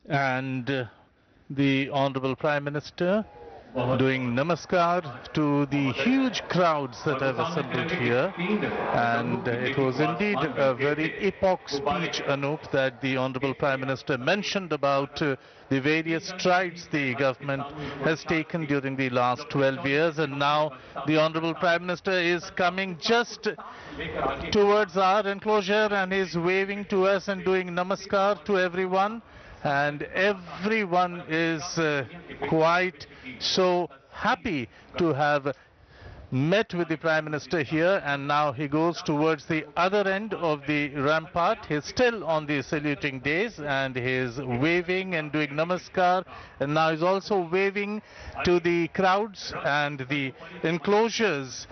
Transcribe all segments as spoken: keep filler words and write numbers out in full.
and uh, the Honorable Prime Minister doing namaskar to the huge crowds that have assembled here. And uh, it was indeed a very epoch speech, Anup, that the Honorable Prime Minister mentioned about uh, the various strides the government has taken during the last twelve years. And now the Honorable Prime Minister is coming just towards our enclosure and is waving to us and doing namaskar to everyone. And everyone is uh, quite so happy to have met with the Prime Minister here, and now he goes towards the other end of the rampart. He's still on the saluting days and he's waving and doing namaskar, and now he's also waving to the crowds and the enclosures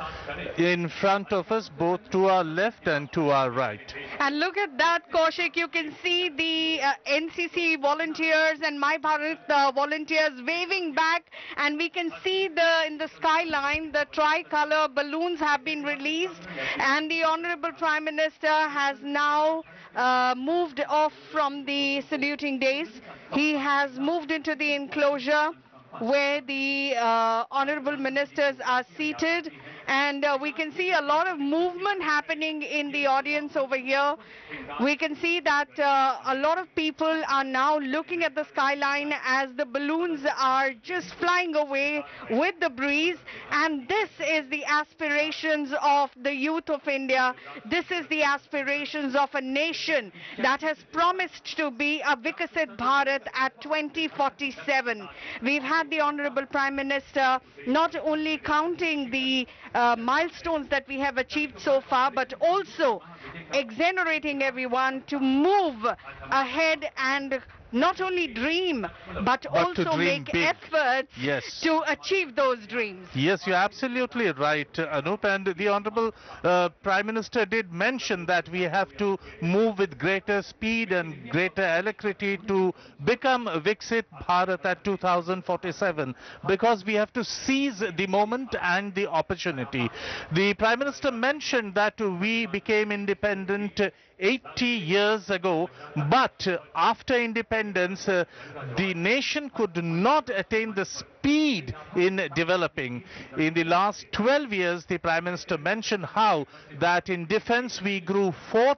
in front of us, both to our left and to our right. And look at that, Kaushik. You can see the uh, N C C volunteers and My Bharat uh, volunteers waving back, and we can see the in the skyline the tricolor balloons have been released, and the Honorable Prime Minister has now uh, moved off from the saluting days. He has moved into the enclosure where the uh, honorable ministers are seated, and uh, we can see a lot of movement happening in the audience over here. We can see that uh, a lot of people are now looking at the skyline as the balloons are just flying away with the breeze, and this is the aspirations of the youth of India. This is the aspirations of a nation that has promised to be a Vikasit Bharat at twenty forty-seven. We've had the Honorable Prime Minister not only counting the uh, milestones that we have achieved so far, but also exonerating everyone to move ahead and not only dream, but, But to also dream make big. efforts Yes. to achieve those dreams. Yes, you're absolutely right, uh, Anup. And the Honorable uh, Prime Minister did mention that we have to move with greater speed and greater alacrity to become Viksit Bharat at two thousand forty-seven, because we have to seize the moment and the opportunity. The Prime Minister mentioned that we became independent eighty years ago, but uh, after independence, uh, the nation could not attain the speed in developing. In the last twelve years, the Prime Minister mentioned how that in defense we grew four